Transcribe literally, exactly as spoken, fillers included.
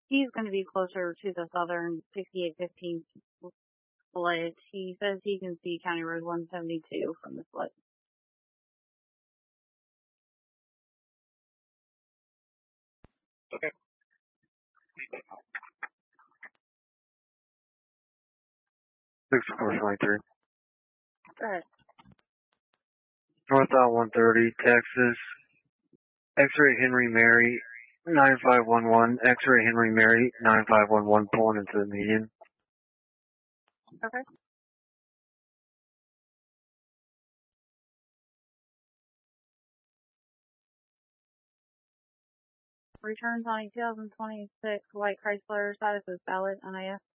He's going to be closer to the southern sixty-eight fifteen split. He says he can see County Road one seventy-two from the split. Okay. six four twenty-three. Go ahead. Northbound one thirty, Texas. X-ray Henry Mary, nine five one one. X-ray Henry Mary, nine five one one, pulling into the median. Okay. Returns on a two thousand twenty-six white Chrysler, status is valid, N I S.